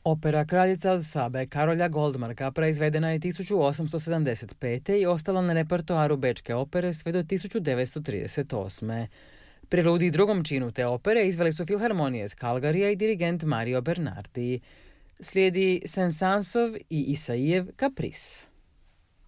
Opera Kraljica od Sabe Karolja Goldmarka proizvedena je 1875. i ostala na repertoaru Bečke opere sve do 1938. Preludij drugom činu te opere izveli su Filharmonije iz Kalgarija i dirigent Mario Bernardi. Slijedi Saint-Saënsov i Isaijev Kapris.